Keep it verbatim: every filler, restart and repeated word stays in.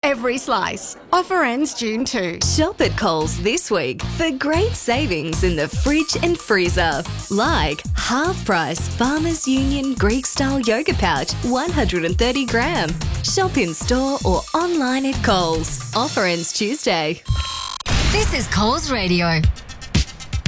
every slice. Offer ends June second. Shop at Coles this week for great savings in the fridge and freezer. Like half price Farmers Union Greek-style yogurt pouch, one hundred thirty gram. Shop in store or online at Coles. Offer ends Tuesday. This is Coles Radio.